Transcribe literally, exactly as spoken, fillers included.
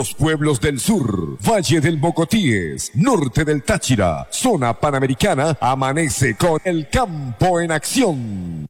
los pueblos del sur, Valle del Mocotíes, norte del Táchira, zona panamericana, amanece con el campo en acción.